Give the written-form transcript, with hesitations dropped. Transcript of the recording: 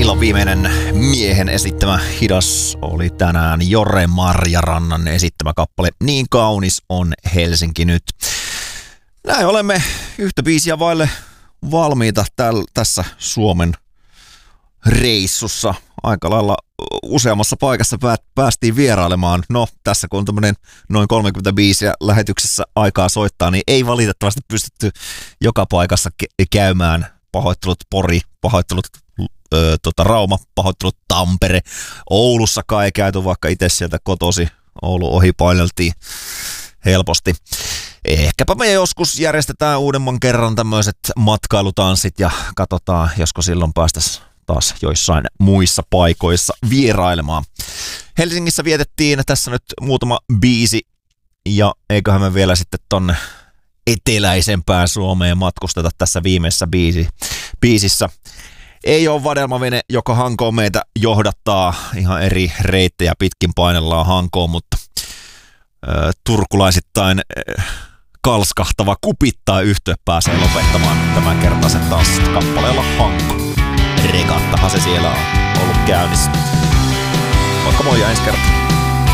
illan viimeinen miehen esittämä hidas oli tänään Jore Marjarannan esittämä kappale Niin kaunis on Helsinki nyt. Näin olemme yhtä biisiä vaille valmiita tässä Suomen reissussa. Aika lailla useammassa paikassa päästiin vierailemaan. No, tässä kun on tämmöinen noin 30 biisiä lähetyksessä aikaa soittaa, niin ei valitettavasti pystytty joka paikassa käymään. Pahoittelut Pori, pahoittelut Rauma, pahoittelut Tampere. Oulussakaan ei käyty, vaikka itse sieltä kotosi. Oulu ohi paineltiin helposti. Ehkäpä me joskus järjestetään uudemman kerran tämmöiset matkailutanssit ja katsotaan, josko silloin päästäisiin taas joissain muissa paikoissa vierailemaan. Helsingissä vietettiin tässä nyt muutama biisi ja eiköhän me vielä sitten tonne eteläisempään Suomeen matkusteta tässä viimeisessä biisissä. Ei ole vadelmavene, joka Hankoon meitä johdattaa. Ihan eri reittejä pitkin painellaan Hankoon, mutta turkulaisittain kalskahtava Kupittaa yhtye pääsee lopettamaan tämän kertaisen tanssit kappaleella Hanko. Regattahan se siellä on ollut käynnissä. Vaikka moi ja ensi kertaa.